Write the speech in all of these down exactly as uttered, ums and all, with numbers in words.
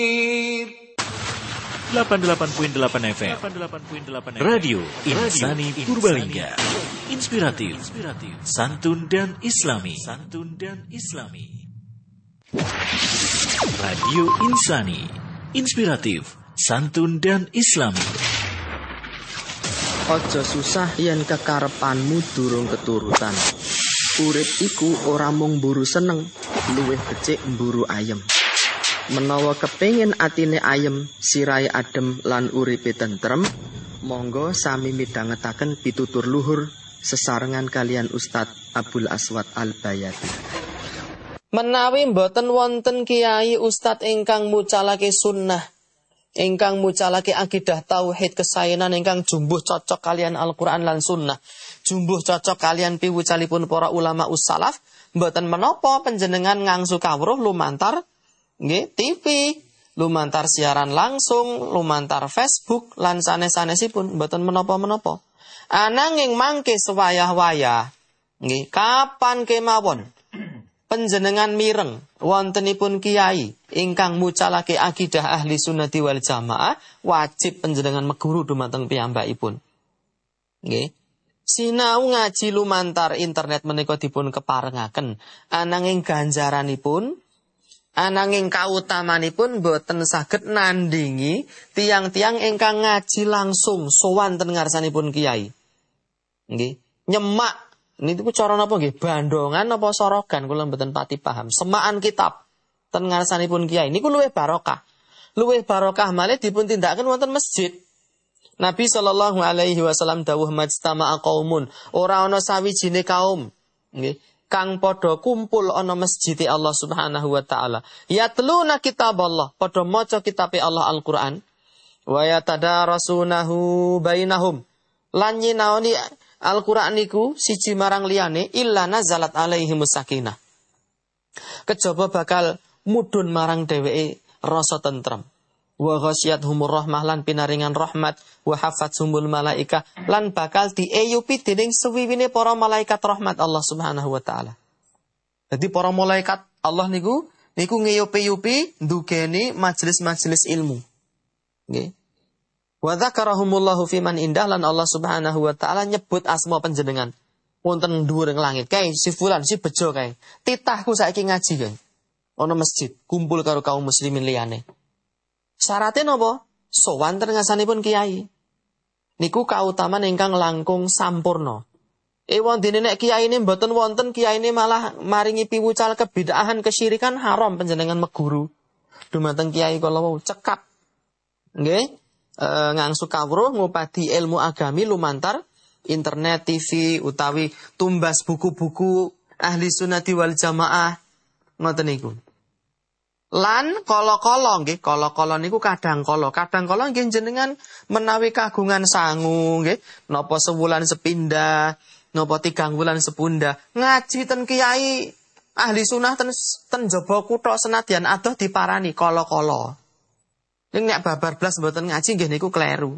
delapan puluh delapan koma delapan F M Radio Insani Purbalingga. Inspiratif, santun dan islami. Santun dan islami. Radio Insani, inspiratif, santun dan islami. Aja susah yen kekarepanmu durung keturutan. Urip iku ora mung mburu seneng, luwih becik mburu ayem. Menawa kepengin atine ayem, sirahe adem lan uripe tentrem, monggo sami midhangetaken pitutur luhur sesarengan kalian Ustadz Abdul Aswad Al-Bayati. Menawi mboten wonten kiai Ustadz ingkang mucalake sunnah, ingkang mucalake akidah tauhid kesaenan ingkang jumbuh cocok kalian Al-Qur'an lan sunnah, jumbuh cocok kalian piwucalipun para ulama ussalaf, mboten menapa panjenengan ngangsu kawruh lumantar nggih T V, lumantar siaran langsung, lumantar Facebook lan sanes-sanesipun mboten menapa-menapa. Ananging mangke sewayah-wayah nggih kapan kemawon panjenengan mireng wontenipun kiai ingkang mucalake akidah ahli sunnati wal jamaah, wajib panjenengan meguru dumateng piyambakipun. Nggih. Sinau ngaji lumantar internet menika dipun keparengaken, ananging ganjaranipun ananging kautamanipun boten saged nandingi tiang-tiang ingkang ngaji langsung sowan ten ngarsanipun kiai. Nggih, nyemak niku cara napa nggih? Bandongan napa sorogan kula mboten pati paham. Semakan kitab ten ngarsanipun kiai niku luwih barokah. Luwih barokah malih dipun tindakaken wonten masjid. Nabi sallallahu alaihi wasallam dawuh majtama'a qaumun, ora ana sawijine kaum nggih kang padha kumpul ana masjid Allah Subhanahu wa taala. Yatluna kitaballah, padha maca kitabe Allah Al-Qur'an. Wa yatadarasunahu bainahum. Lan nyinaoni Al-Qur'an niku siji marang liyane illa nazalat alaihimus sakinah. Kejaba bakal mudhun marang dheweke rasa tentrem. Wa ghasyiyatuhumur rahmah lan pinaringan rahmat, wa hafatzhumul malaika lan bakal dieyupi dening suwiwine para malaikat rahmat Allah Subhanahu wa taala. Jadi para malaikat Allah niku niku ngeyupi-yupi ndugeni majelis-majelis ilmu. Nggih. Wa dzakarahumullahu fiman indah lan Allah Subhanahu wa taala nyebut asma panjenengan wonten dhuwuring langit. Kae si fulan si bejo kae. Titahku saiki ngaji kae. Ana masjid kumpul karo kaum muslimin liyane. Syaratnya napa? Sowan ten ngarsanipun kiai. Niku kautaman ingkang langkung sampurna. Ewon dene nek kiyaine mboten wonten, kiyaine malah maringi piwucal kebid'ahan kesyirikan, haram panjenengan meguru. Dumateng kiai kala wau cekap. Nggih, e, ngangsu kawruh ngupadi ilmu agami lumantar internet, T V utawi tumbas buku-buku ahli sunnati wal jamaah ngoten niku. Lan kala-kala nggih, kala-kala niku kadang kala, kadang kala nggih jenengan menawi kagungan sangu nggih, napa sewulan sepindah, napa tigang wulan sepunda, ngaji ten kiai ahli sunnah ten ten jaba kutha senadyan adoh diparani kala-kala. Ning nek babar blas mboten ngaji nggih niku kleru.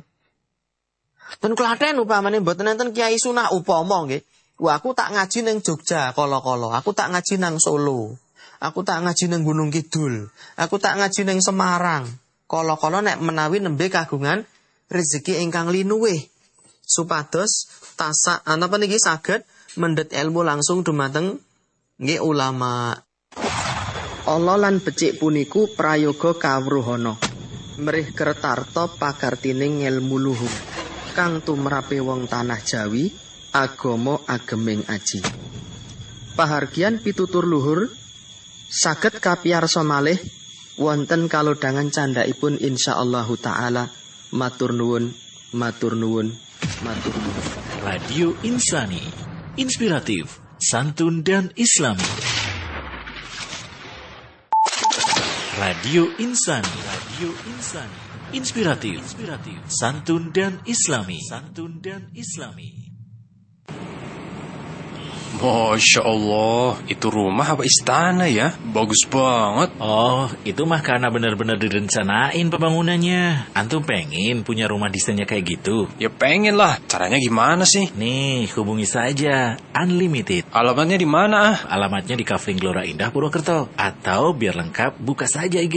Ten Klaten upamane mboten enten kiai sunnah upama nggih, wah aku tak ngaji ning Jogja kala-kala, aku tak ngaji nang Solo. Aku tak ngaji nang Gunung Kidul. Aku tak ngaji nang Semarang. Kala-kala nek menawi nembe kagungan rezeki ingkang linuwih supados tasak napa niki saged mendhet ilmu langsung dumateng nggih ulama. Allah lan becik puniku prayoga kawruhana. Mrih kertarta pagartining ilmu luhur kang tumrape wong tanah Jawi, agama ageming aji. Pahargian pitutur luhur saged kapiyarsa malih wonten kalodhangan candhaipun insyaallah taala. Matur nuwun, matur nuwun, matur nuwun. Radio Insani, inspiratif, santun dan islami. Radio Insani, Radio Insani, inspiratif, inspiratif, santun dan islami, santun dan islami. Masya Allah, itu rumah apa istana ya? Bagus banget. Oh, itu mah karena benar-benar direncanain pembangunannya. Antum pengen punya rumah desainnya kayak gitu? Ya pengen lah, caranya gimana sih? Nih, hubungi saja Unlimited. Alamatnya di mana ah? Alamatnya di Kafling Gelora Indah Purwokerto. Atau biar lengkap, buka saja I G